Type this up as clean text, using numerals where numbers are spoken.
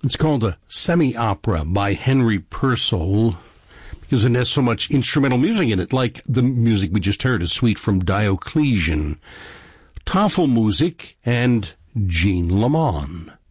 It's called a semi-opera by Henry Purcell because it has so much instrumental music in it, like the music we just heard, a suite from Diocletian, Tafelmusik, and Jean Lamont.